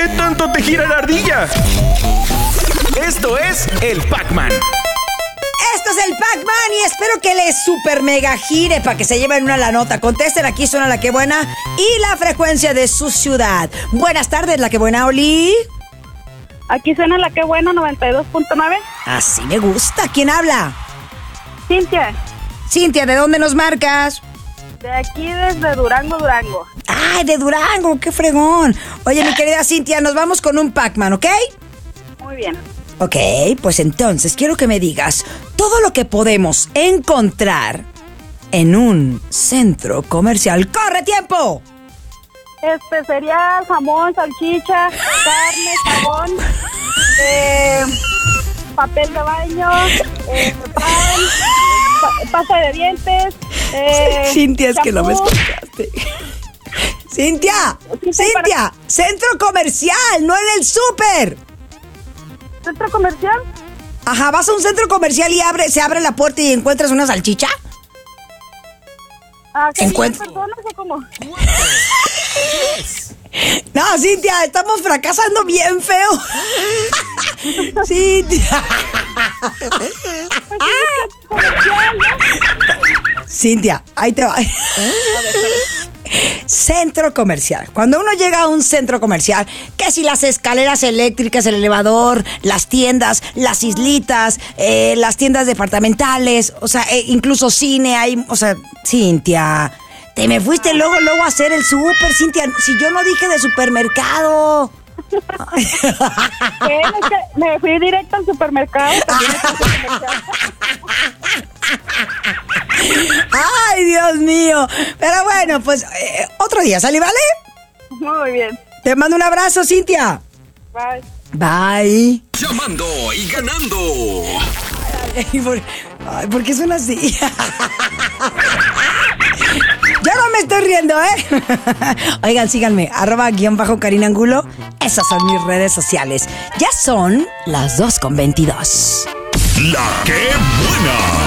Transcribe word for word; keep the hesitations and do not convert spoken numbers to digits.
¿Qué tanto te gira la ardilla? Esto es el Pac-Man. Esto es el Pac-Man y espero que les super mega gire para que se lleven una la nota. Contesten, aquí suena la que buena y la frecuencia de su ciudad. Buenas tardes, la que buena, Oli. Aquí suena la que buena, noventa y dos punto nueve. Así me gusta. ¿Quién habla? Cintia, Cintia, ¿de dónde nos marcas? de aquí desde Durango, Durango. Ay, de Durango, qué fregón. Oye, mi querida Cintia, nos vamos con un Pac-Man, ¿ok? Muy bien. Ok, pues entonces quiero que me digas todo lo que podemos encontrar en un centro comercial. ¡Corre, tiempo! Este sería jamón, salchicha, carne, jabón, eh, papel de baño, eh, pan, pa- pasta de dientes. Eh, Cintia, es que no me champú. escuchaste. Cintia, Sí, sí, Cintia, para- centro comercial, no en el súper. ¿Centro comercial? Ajá, vas a un centro comercial y abre, se abre la puerta y encuentras una salchicha. Ah, ¿qué Encuentro- personas o cómo? No, Cintia, estamos fracasando bien feo. Cintia. Cintia, ahí te va. Centro comercial. Cuando uno llega a un centro comercial, que si las escaleras eléctricas, el elevador, las tiendas, las islitas, eh, las tiendas departamentales, o sea, eh, incluso cine, hay, o sea, Cintia, te me fuiste luego, luego a hacer el súper, Cintia, si yo no dije de supermercado. ¿Qué? Es que me fui directo al supermercado. También está el supermercado. Ay, Dios mío. Pero bueno, pues eh, otro día, ¿sale, vale? Muy bien. Te mando un abrazo, Cintia. Bye. Bye. Llamando y ganando. Ay, ¿por, ay, ¿por qué suena así? Yo no me estoy riendo, ¿eh? Oigan, síganme, arroba guión bajo Karina Angulo. Esas son mis redes sociales. Ya son las dos con veintidós. La que buena.